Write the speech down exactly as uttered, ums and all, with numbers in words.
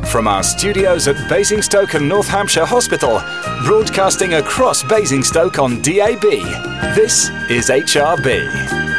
from our studios at Basingstoke and North Hampshire Hospital, broadcasting across Basingstoke on D A B. This is H R B.